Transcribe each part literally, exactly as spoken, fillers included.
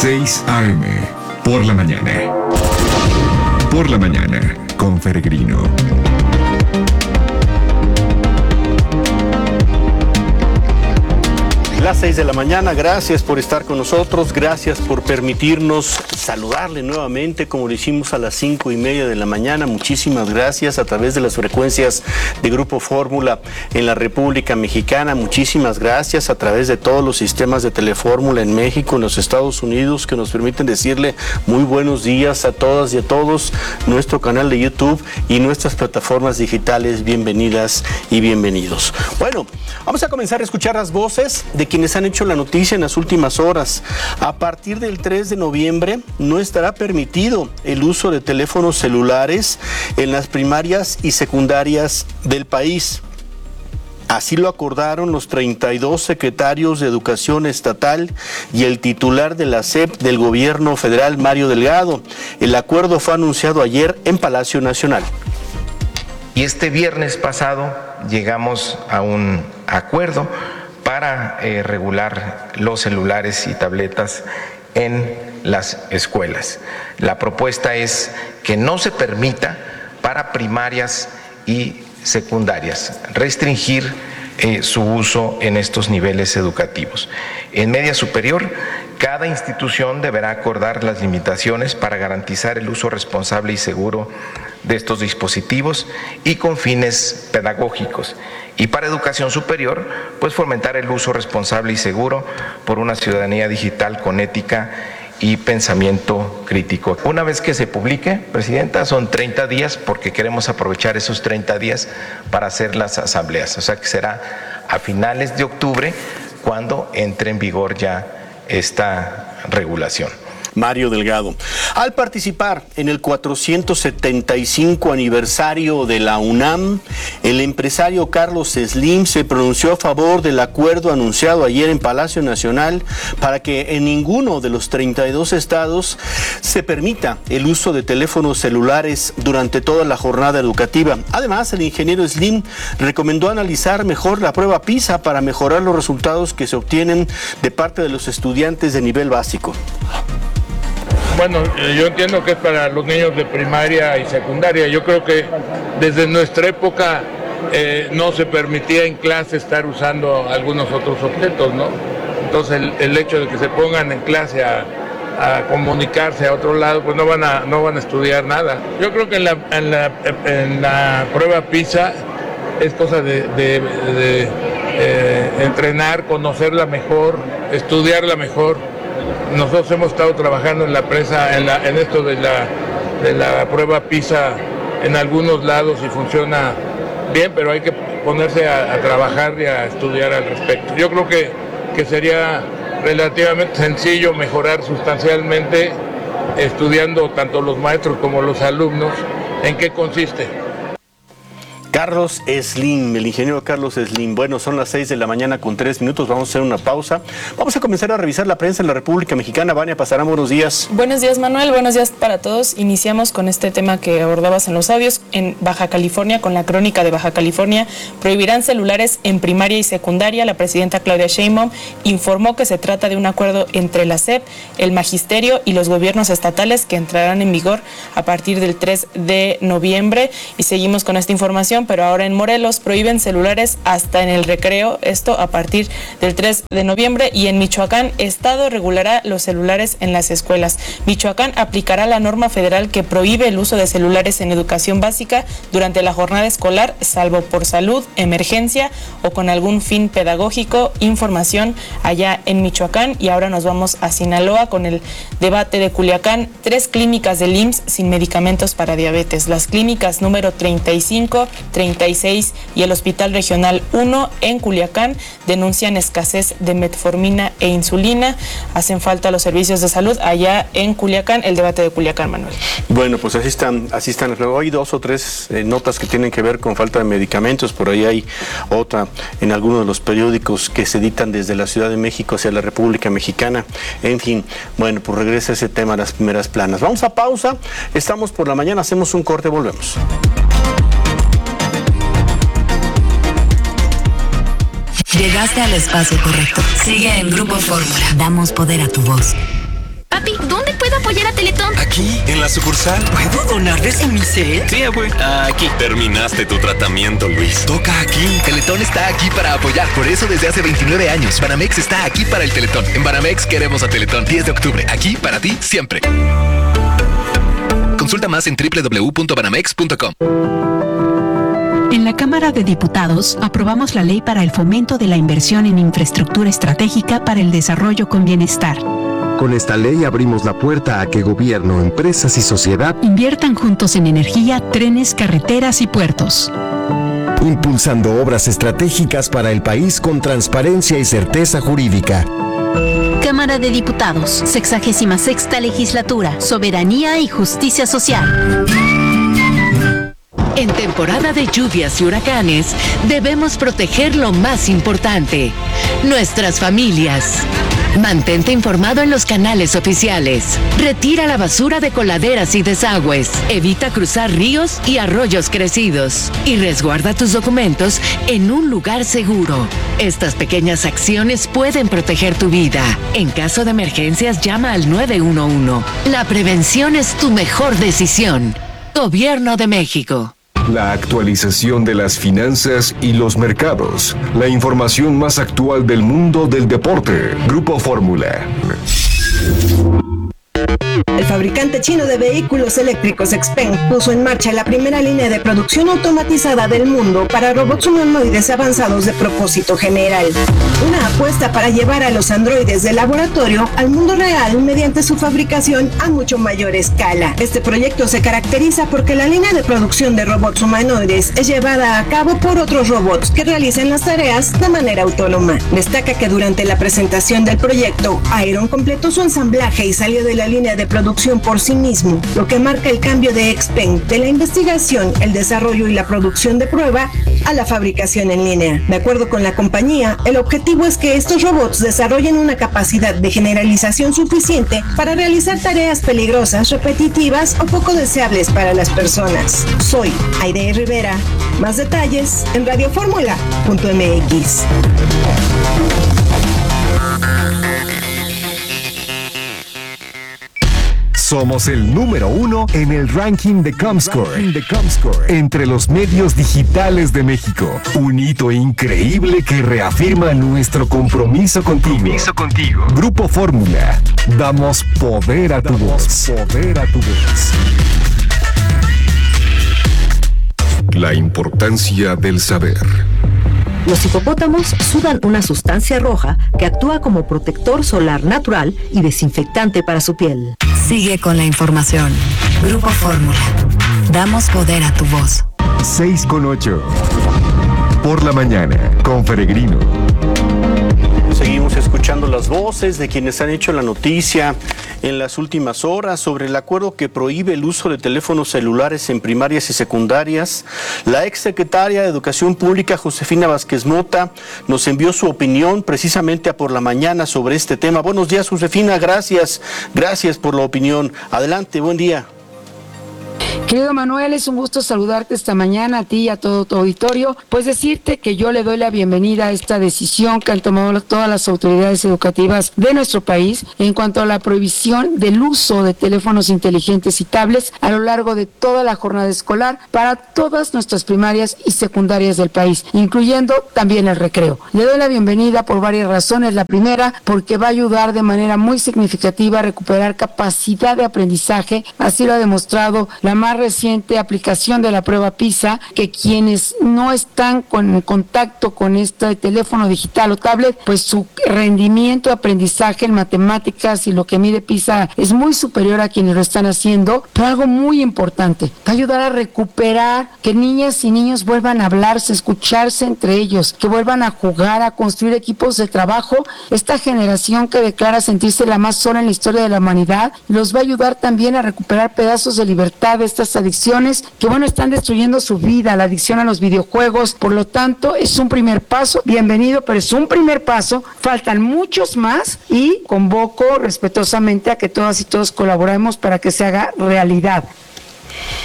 seis a eme, por la mañana. Por la mañana, con Peregrino. Las seis de la mañana, gracias por estar con nosotros, gracias por permitirnos saludarle nuevamente como lo hicimos a las cinco y media de la mañana. Muchísimas gracias a través de las frecuencias de Grupo Fórmula en la República Mexicana. Muchísimas gracias a través de todos los sistemas de Telefórmula en México, en los Estados Unidos, que nos permiten decirle muy buenos días a todas y a todos. Nuestro canal de YouTube y nuestras plataformas digitales, bienvenidas y bienvenidos. Bueno, vamos a comenzar a escuchar las voces de quienes han hecho la noticia en las últimas horas. A partir del tres de noviembre no estará permitido el uso de teléfonos celulares en las primarias y secundarias del país. Así lo acordaron los treinta y dos secretarios de Educación Estatal y el titular de la S E P del Gobierno Federal, Mario Delgado. El acuerdo fue anunciado ayer en Palacio Nacional. Y este viernes pasado llegamos a un acuerdo para eh, regular los celulares y tabletas en las escuelas. La propuesta es que no se permita para primarias y secundarias restringir eh, su uso en estos niveles educativos. En media superior, cada institución deberá acordar las limitaciones para garantizar el uso responsable y seguro de estos dispositivos y con fines pedagógicos. Y para educación superior, pues fomentar el uso responsable y seguro por una ciudadanía digital con ética y pensamiento crítico. Una vez que se publique, Presidenta, son treinta días porque queremos aprovechar esos treinta días para hacer las asambleas. O sea que será a finales de octubre cuando entre en vigor ya esta regulación. Mario Delgado. Al participar en el cuatrocientos setenta y cinco aniversario de la UNAM, el empresario Carlos Slim se pronunció a favor del acuerdo anunciado ayer en Palacio Nacional para que en ninguno de los treinta y dos estados se permita el uso de teléfonos celulares durante toda la jornada educativa. Además, el ingeniero Slim recomendó analizar mejor la prueba PISA para mejorar los resultados que se obtienen de parte de los estudiantes de nivel básico. Bueno, yo entiendo que es para los niños de primaria y secundaria. Yo creo que desde nuestra época eh, no se permitía en clase estar usando algunos otros objetos, ¿no? Entonces el, el hecho de que se pongan en clase a, a comunicarse a otro lado, pues no van a, no van a estudiar nada. Yo creo que en la, en la, en la prueba PISA es cosa de, de, de eh, entrenar, conocerla mejor, estudiarla mejor. Nosotros hemos estado trabajando en la prensa, en, la, en esto de la, de la prueba PISA en algunos lados y funciona bien, pero hay que ponerse a, a trabajar y a estudiar al respecto. Yo creo que, que sería relativamente sencillo mejorar sustancialmente estudiando tanto los maestros como los alumnos en qué consiste. Carlos Slim, el ingeniero Carlos Slim. Bueno, son las seis de la mañana con tres minutos, vamos a hacer una pausa. Vamos a comenzar a revisar la prensa en la República Mexicana. Vania Pasarán, buenos días. Buenos días, Manuel, buenos días para todos. Iniciamos con este tema que abordabas en los audios. En Baja California, con la crónica de Baja California, prohibirán celulares en primaria y secundaria. La presidenta Claudia Sheinbaum informó que se trata de un acuerdo entre la S E P, el magisterio y los gobiernos estatales que entrarán en vigor a partir del tres de noviembre. Y seguimos con esta información, pero ahora en Morelos prohíben celulares hasta en el recreo, esto a partir del tres de noviembre, y en Michoacán, Estado regulará los celulares en las escuelas. Michoacán aplicará la norma federal que prohíbe el uso de celulares en educación básica durante la jornada escolar, salvo por salud, emergencia o con algún fin pedagógico. Información allá en Michoacán. Y ahora nos vamos a Sinaloa con el debate de Culiacán. Tres clínicas del I M S S sin medicamentos para diabetes. Las clínicas número treinta y cinco, treinta y seis y el Hospital Regional uno en Culiacán denuncian escasez de metformina e insulina. Hacen falta los servicios de salud allá en Culiacán. El debate de Culiacán, Manuel. Bueno, pues así están, así están. Luego hay dos o tres eh, notas que tienen que ver con falta de medicamentos. Por ahí hay otra en algunos de los periódicos que se editan desde la Ciudad de México hacia la República Mexicana. En fin, bueno, pues regresa ese tema a las primeras planas. Vamos a pausa. Estamos por la mañana, hacemos un corte, volvemos. Llegaste al espacio correcto. Sigue en Grupo Fórmula. Damos poder a tu voz. apoyar a Teletón? Aquí, en la sucursal. ¿Puedo donarles en mi set? Sí, abue. Aquí. Terminaste tu tratamiento, Luis. Toca aquí. Teletón está aquí para apoyar. Por eso desde hace veintinueve años, Banamex está aquí para el Teletón. En Banamex queremos a Teletón. diez de octubre. Aquí para ti, siempre. Consulta más en doble u doble u doble u punto banamex punto com. En la Cámara de Diputados aprobamos la ley para el fomento de la inversión en infraestructura estratégica para el desarrollo con bienestar. Con esta ley abrimos la puerta a que gobierno, empresas y sociedad inviertan juntos en energía, trenes, carreteras y puertos. Impulsando obras estratégicas para el país con transparencia y certeza jurídica. Cámara de Diputados, sexagésima sexta legislatura, soberanía y justicia social. En temporada de lluvias y huracanes, debemos proteger lo más importante, nuestras familias. Mantente informado en los canales oficiales. Retira la basura de coladeras y desagües. Evita cruzar ríos y arroyos crecidos. Y resguarda tus documentos en un lugar seguro. Estas pequeñas acciones pueden proteger tu vida. En caso de emergencias, llama al nueve uno uno. La prevención es tu mejor decisión. Gobierno de México. La actualización de las finanzas y los mercados. La información más actual del mundo del deporte. Grupo Fórmula. El fabricante chino de vehículos eléctricos Xpeng puso en marcha la primera línea de producción automatizada del mundo para robots humanoides avanzados de propósito general. Una apuesta para llevar a los androides de laboratorio al mundo real mediante su fabricación a mucho mayor escala. Este proyecto se caracteriza porque la línea de producción de robots humanoides es llevada a cabo por otros robots que realizan las tareas de manera autónoma. Destaca que durante la presentación del proyecto, Iron completó su ensamblaje y salió de la línea de producción por sí mismo, lo que marca el cambio de Xpeng de la investigación, el desarrollo y la producción de prueba a la fabricación en línea. De acuerdo con la compañía, el objetivo es que estos robots desarrollen una capacidad de generalización suficiente para realizar tareas peligrosas, repetitivas o poco deseables para las personas. Soy Aide Rivera. Más detalles en radioformula punto m x. Somos el número uno en el ranking de Comscore, de Comscore entre los medios digitales de México. Un hito increíble que reafirma nuestro compromiso contigo. Compromiso contigo. Grupo Fórmula. Damos poder a tu voz. Poder a tu voz. La importancia del saber. Los hipopótamos sudan una sustancia roja que actúa como protector solar natural y desinfectante para su piel. Sigue con la información. Grupo Fórmula. Damos poder a tu voz. seis con ocho. Por la mañana, con Peregrino. Seguimos escuchando las voces de quienes han hecho la noticia en las últimas horas sobre el acuerdo que prohíbe el uso de teléfonos celulares en primarias y secundarias. La exsecretaria de Educación Pública, Josefina Vázquez Mota, nos envió su opinión precisamente a Por la Mañana sobre este tema. Buenos días, Josefina, gracias, gracias por la opinión. Adelante, buen día. Querido Manuel, es un gusto saludarte esta mañana, a ti y a todo tu auditorio. Pues decirte que yo le doy la bienvenida a esta decisión que han tomado todas las autoridades educativas de nuestro país en cuanto a la prohibición del uso de teléfonos inteligentes y tablets a lo largo de toda la jornada escolar para todas nuestras primarias y secundarias del país, incluyendo también el recreo. Le doy la bienvenida por varias razones. La primera, porque va a ayudar de manera muy significativa a recuperar capacidad de aprendizaje. Así lo ha demostrado la más reciente aplicación de la prueba PISA, que quienes no están con, en contacto con este teléfono digital o tablet, pues su rendimiento de aprendizaje en matemáticas y lo que mide PISA es muy superior a quienes lo están haciendo. Pero algo muy importante, va a ayudar a recuperar que niñas y niños vuelvan a hablarse, escucharse entre ellos, que vuelvan a jugar, a construir equipos de trabajo. Esta generación que declara sentirse la más sola en la historia de la humanidad, los va a ayudar también a recuperar pedazos de libertad de estas adicciones que, bueno, están destruyendo su vida, la adicción a los videojuegos. Por lo tanto, es un primer paso, bienvenido, pero es un primer paso, faltan muchos más y convoco respetuosamente a que todas y todos colaboremos para que se haga realidad.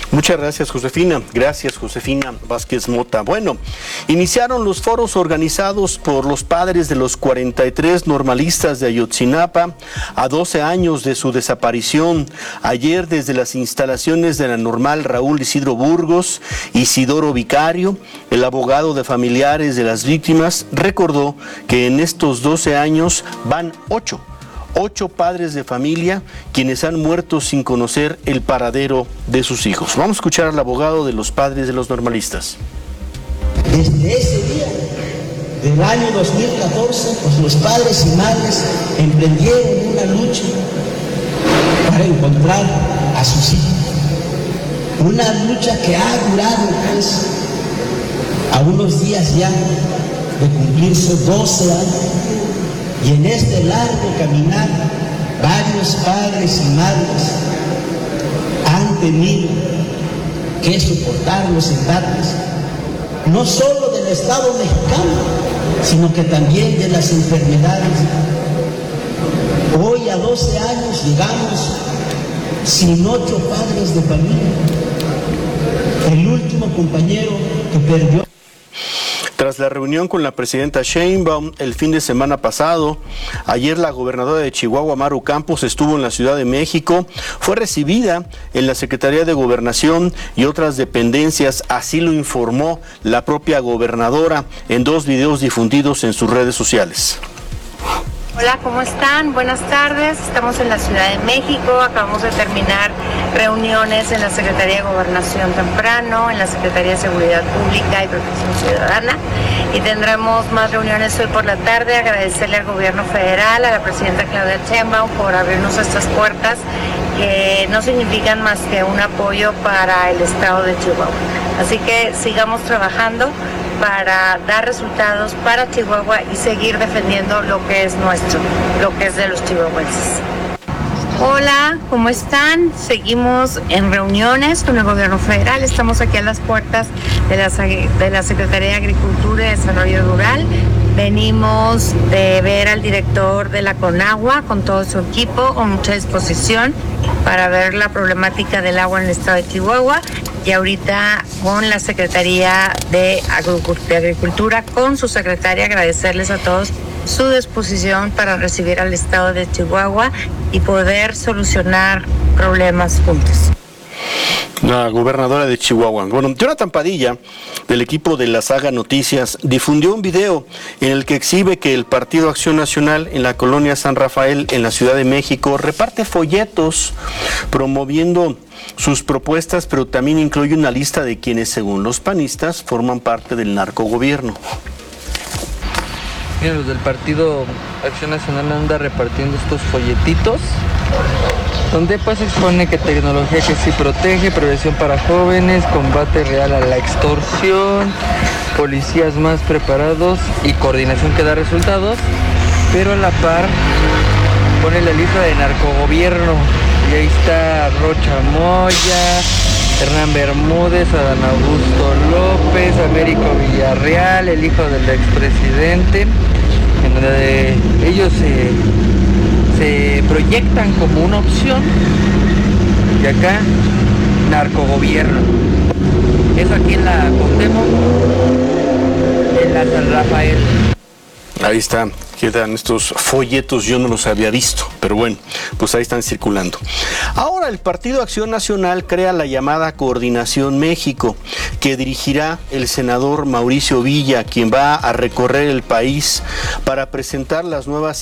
Muchas gracias, Josefina. Gracias, Josefina Vázquez Mota. Bueno, iniciaron los foros organizados por los padres de los cuarenta y tres normalistas de Ayotzinapa a doce años de su desaparición. Ayer, desde las instalaciones de la Normal Raúl Isidro Burgos, Isidoro Vicario, el abogado de familiares de las víctimas, recordó que en estos doce años van ocho. Ocho padres de familia quienes han muerto sin conocer el paradero de sus hijos. Vamos a escuchar al abogado de los padres de los normalistas. Desde ese día del año dos mil catorce, pues los padres y madres emprendieron una lucha para encontrar a sus hijos. Una lucha que ha durado pues a unos días ya de cumplirse doce años. Y en este largo caminar, varios padres y madres han tenido que soportar los embates, no solo del Estado mexicano, sino que también de las enfermedades. Hoy a doce años llegamos sin ocho padres de familia. El último compañero que perdió. Tras la reunión con la presidenta Sheinbaum el fin de semana pasado, ayer la gobernadora de Chihuahua, Maru Campos, estuvo en la Ciudad de México, fue recibida en la Secretaría de Gobernación y otras dependencias, así lo informó la propia gobernadora en dos videos difundidos en sus redes sociales. Hola, ¿cómo están? Buenas tardes. Estamos en la Ciudad de México. Acabamos de terminar reuniones en la Secretaría de Gobernación temprano, en la Secretaría de Seguridad Pública y Protección Ciudadana. Y tendremos más reuniones hoy por la tarde. Agradecerle al Gobierno Federal, a la Presidenta Claudia Sheinbaum por abrirnos estas puertas que no significan más que un apoyo para el Estado de Chihuahua. Así que sigamos trabajando para dar resultados para Chihuahua y seguir defendiendo lo que es nuestro, lo que es de los chihuahuenses. Hola, ¿cómo están? Seguimos en reuniones con el Gobierno Federal. Estamos aquí a las puertas de la, de la Secretaría de Agricultura y Desarrollo Rural. Venimos de ver al director de la Conagua con todo su equipo, con mucha disposición para ver la problemática del agua en el estado de Chihuahua. Y ahorita con la Secretaría de Agricultura, con su secretaria, agradecerles a todos su disposición para recibir al estado de Chihuahua y poder solucionar problemas juntos. La gobernadora de Chihuahua. Bueno, Jonathan Padilla, del equipo de la Saga Noticias, difundió un video en el que exhibe que el Partido Acción Nacional en la colonia San Rafael, en la Ciudad de México, reparte folletos promoviendo sus propuestas, pero también incluye una lista de quienes, según los panistas, forman parte del narcogobierno. Mira, los del Partido Acción Nacional anda repartiendo estos folletitos, donde pues expone que tecnología que sí protege, prevención para jóvenes, combate real a la extorsión, policías más preparados y coordinación que da resultados, pero a la par pone la lista de narcogobierno. Y ahí está Rocha Moya, Hernán Bermúdez, Adán Augusto López, Américo Villarreal, el hijo del expresidente, en donde ellos se, se proyectan como una opción. Y acá, narcogobierno. Eso aquí en la Cuauhtémoc, en la San Rafael. Ahí está, quedan estos folletos, yo no los había visto, pero bueno, pues ahí están circulando. Ahora el Partido Acción Nacional crea la llamada Coordinación México, que dirigirá el senador Mauricio Villa, quien va a recorrer el país para presentar las nuevas